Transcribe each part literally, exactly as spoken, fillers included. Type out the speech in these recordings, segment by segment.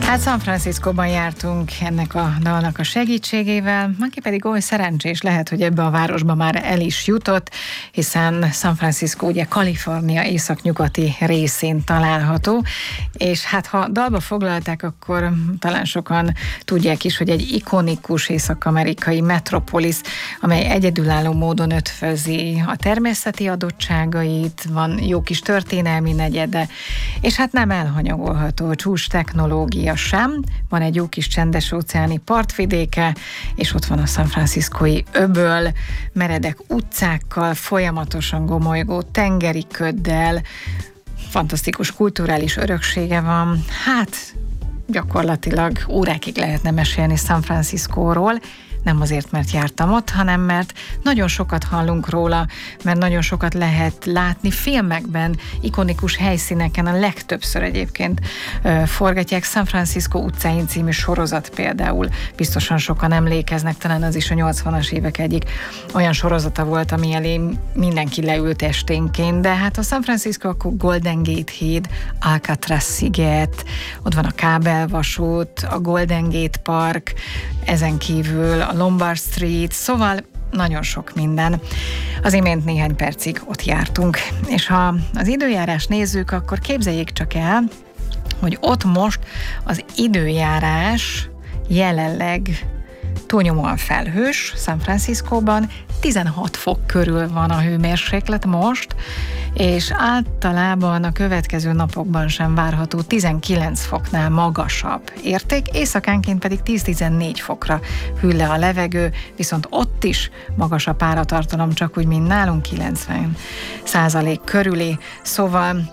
Hát San Franciscóban jártunk ennek a dalnak a segítségével, aki pedig oly szerencsés lehet, hogy ebbe a városba már el is jutott, hiszen San Francisco ugye Kalifornia északnyugati részén található, és hát ha dalba foglalták, akkor talán sokan tudják is, hogy egy ikonikus észak-amerikai metropolis, amely egyedülálló módon ötvözi a természeti adottságait, van jó kis történelmi negyede, és hát nem elhanyagolható csúcs technológia sem, van egy jó kis csendes óceáni partvidéke, és ott van a San Franciscói öböl, meredek utcákkal, folyamatosan gomolygó tengeri köddel, fantasztikus kulturális öröksége van, hát gyakorlatilag órákig lehetne mesélni San Franciscóról, nem azért, mert jártam ott, hanem mert nagyon sokat hallunk róla, mert nagyon sokat lehet látni filmekben, ikonikus helyszíneken, a legtöbbször egyébként ö, forgatják. San Francisco utcáin című sorozat például, biztosan sokan emlékeznek, talán az is a nyolcvanas évek egyik olyan sorozata volt, ami elé mindenki leült esténként, de hát a San Francisco akkor Golden Gate híd, Alcatraz sziget, ott van a kábelvasút, a Golden Gate Park, ezen kívül a Lombard Street, szóval nagyon sok minden. Az imént néhány percig ott jártunk, és ha az időjárás nézzük, akkor képzeljék csak el, hogy ott most az időjárás jelenleg túlnyomóan felhős San Franciscóban, tizenhat fok körül van a hőmérséklet most, és általában a következő napokban sem várható tizenkilenc foknál magasabb érték, éjszakánként pedig tíz-tizennégy fokra hűl le a levegő, viszont ott is magas a páratartalom, csak úgy, mint nálunk, kilencven százalék körüli, szóval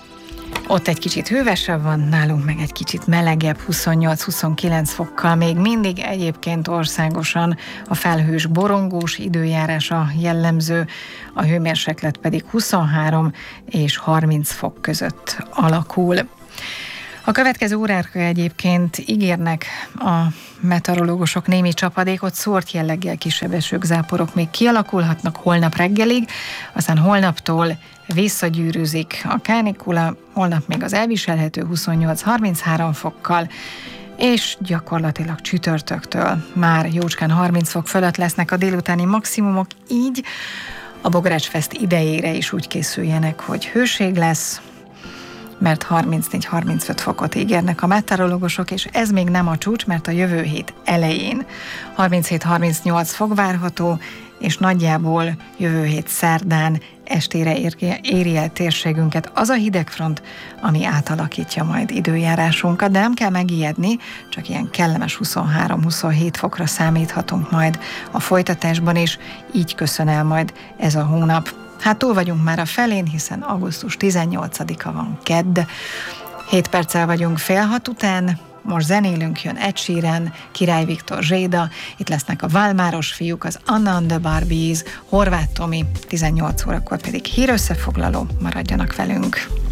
ott egy kicsit hővesebb van, nálunk meg egy kicsit melegebb, huszonnyolc-huszonkilenc fokkal, még mindig egyébként országosan a felhős borongós időjárása jellemző, a hőmérséklet pedig huszonhárom és harminc fok között alakul. A következő órákra egyébként ígérnek a meteorológusok némi csapadékot, szórt jelleggel kisebb esők, záporok még kialakulhatnak holnap reggelig, aztán holnaptól visszagyűrűzik a kánikula, holnap még az elviselhető huszonnyolc-harminchárom fokkal, és gyakorlatilag csütörtöktől már jócskán harminc fok fölött lesznek a délutáni maximumok, így a Bogarácsfest idejére is úgy készüljenek, hogy hőség lesz, mert harmincnégy-harmincöt fokot ígérnek a meteorológusok, és ez még nem a csúcs, mert a jövő hét elején harminchét-harmincnyolc fok várható, és nagyjából jövő hét szerdán estére éri el térségünket az a hidegfront, ami átalakítja majd időjárásunkat, de nem kell megijedni, csak ilyen kellemes huszonhárom-huszonhét fokra számíthatunk majd a folytatásban, és így köszön el majd ez a hónap. Hát túl vagyunk már a felén, hiszen augusztus tizennyolcadika van, kedd. hét perccel vagyunk fél hat után, most zenélünk, jön Ed Sheeran, Király Viktor Zséda, itt lesznek a Válmáros fiúk, az Anna and the Barbies, Horváth Tomi, tizennyolc órakor pedig hírösszefoglaló, maradjanak velünk.